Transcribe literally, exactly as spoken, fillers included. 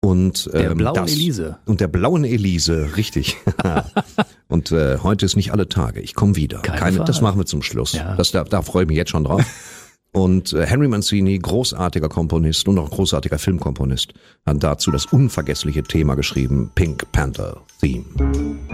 Und, ähm, der blauen das, Elise. Und der blauen Elise, richtig. Und äh, heute ist nicht alle Tage. Ich komme wieder. Keine Keine, das Frage. machen wir zum Schluss. Ja. Das, da, da freue ich mich jetzt schon drauf. Und äh, Henry Mancini, großartiger Komponist und auch großartiger Filmkomponist, hat dazu das unvergessliche Thema geschrieben, Pink Panther Theme.